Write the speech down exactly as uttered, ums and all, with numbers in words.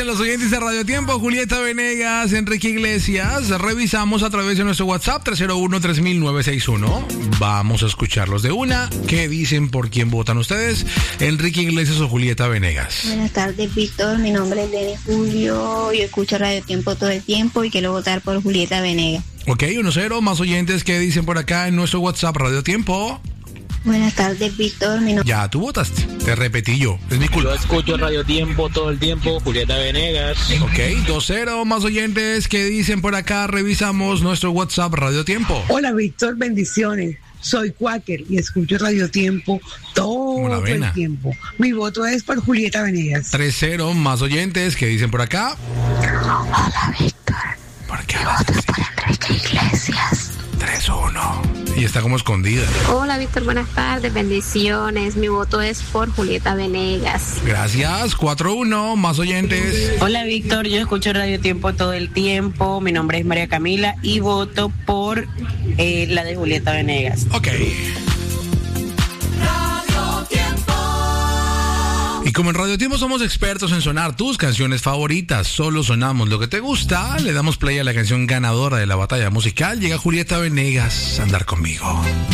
los oyentes de Radio Tiempo, Julieta Venegas, Enrique Iglesias. Revisamos a través de nuestro WhatsApp tres cero uno, tres mil, nueve seis uno. Vamos a escucharlos de una. ¿Qué dicen por quién votan ustedes? Enrique Iglesias o Julieta Venegas. Buenas tardes, Víctor. Mi nombre es Denis Julio. Yo escucho Radio Tiempo todo el tiempo y quiero votar por Julieta Venegas. Ok, uno cero. Más oyentes que dicen por acá en nuestro WhatsApp Radio Tiempo. Buenas tardes, Víctor. Mi no... Ya, tú votaste. Te repetí yo. Es mi culpa. Yo escucho Radio Tiempo todo el tiempo, Julieta Venegas. Ok, dos cero. Más oyentes que dicen por acá. Revisamos nuestro WhatsApp Radio Tiempo. Hola, Víctor. Bendiciones. Soy Quaker y escucho Radio Tiempo todo el tiempo. Mi voto es por Julieta Venegas. tres cero. Más oyentes que dicen por acá. Hola, Víctor. ¿Por qué? Mi voto es por Enrique Iglesias. tres uno. Y está como escondida. Hola, Víctor, buenas tardes, bendiciones. Mi voto es por Julieta Venegas. Gracias, cuatro uno, más oyentes. Hola, Víctor, yo escucho Radio Tiempo todo el tiempo. Mi nombre es María Camila y voto por eh, la de Julieta Venegas. Ok. Y como en Radio Tiempo somos expertos en sonar tus canciones favoritas, solo sonamos lo que te gusta, le damos play a la canción ganadora de la batalla musical. Llega Julieta Venegas a andar conmigo.